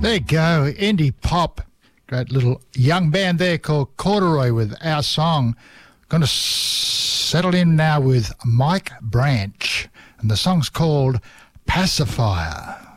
There you go, indie pop. Great little young band there called Corduroy with Our Song. Going to settle in now with Mike Branch, and the song's called Pacifier.